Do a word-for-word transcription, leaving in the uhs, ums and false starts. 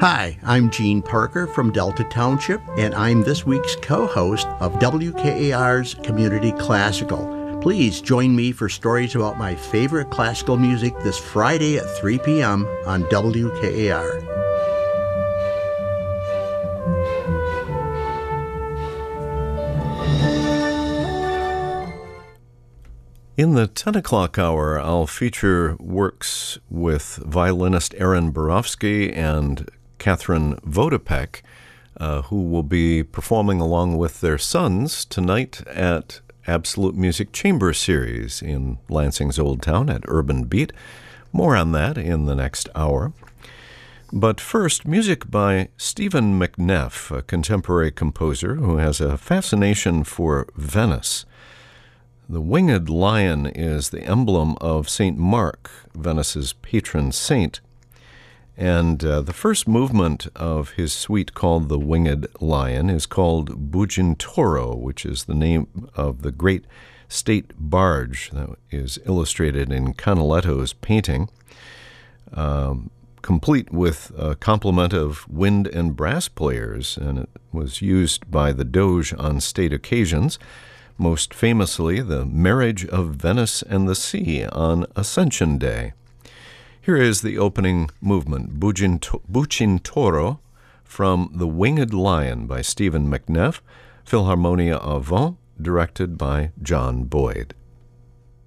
Hi, I'm Gene Parker from Delta Township, and I'm this week's co-host of W K A R's Community Classical. Please join me for stories about my favorite classical music this Friday at three p.m. on W K A R. In the ten o'clock hour, I'll feature works with violinist Aaron Borofsky and Catherine Vodopek, uh, who will be performing along with their sons tonight at Absolute Music Chamber Series in Lansing's Old Town at Urban Beat. More on that in the next hour. But first, music by Stephen McNeff, a contemporary composer who has a fascination for Venice. The winged lion is the emblem of Saint Mark, Venice's patron saint. And uh, the first movement of his suite called The Winged Lion is called Bucintoro, which is the name of the great state barge that is illustrated in Canaletto's painting, um, complete with a complement of wind and brass players, and it was used by the Doge on state occasions, most famously the Marriage of Venice and the Sea on Ascension Day. Here is the opening movement, Bucintoro, from The Winged Lion by Stephen McNeff, Philharmonia Avant, directed by John Boyd.